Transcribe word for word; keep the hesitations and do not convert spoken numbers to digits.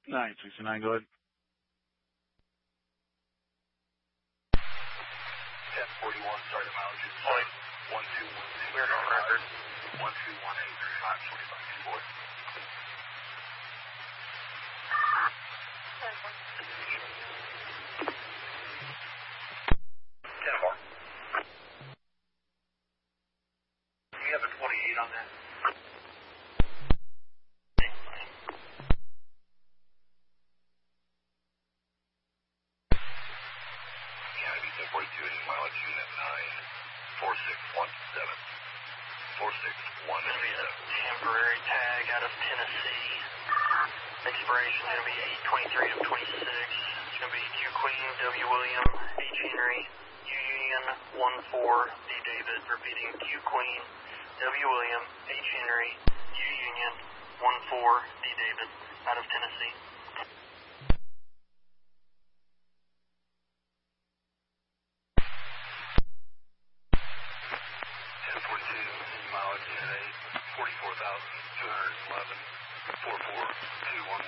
nine sixty-nine, go ahead. ten forty-one, sorry, the mileage is point one two one two. We're on record. one two one eight three five twenty-five two four. ten more. Do you have a twenty-eight on that? forty-two inch mileage, unit nine four six one seven. four six one seven. Temporary tag out of Tennessee. Expiration is going to be eight twenty-three of twenty-six. It's going to be Q Queen, W William, H Henry, U Union, one four, D David. Repeating, Q Queen, W William, H Henry, U Union, one four, D David, out of Tennessee. mileage, unit eight, forty-four thousand two hundred eleven, four four two one.